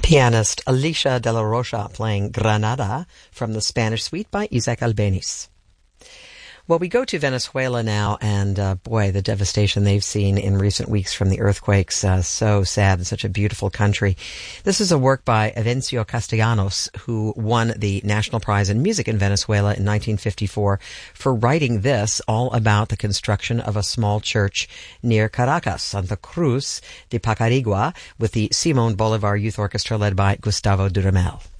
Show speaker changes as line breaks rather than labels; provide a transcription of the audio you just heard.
Pianist Alicia de la Rocha playing Granada from the Spanish Suite by Isaac Albeniz. Well, we go to Venezuela now, and boy, the devastation they've seen in recent weeks from the earthquakes. So sad, and such a beautiful country. This is a work by Evencio Castellanos, who won the National Prize in Music in Venezuela in 1954 for writing this, all about the construction of a small church near Caracas, Santa Cruz de Pacarigua, with the Simón Bolívar Youth Orchestra led by Gustavo Dudamel.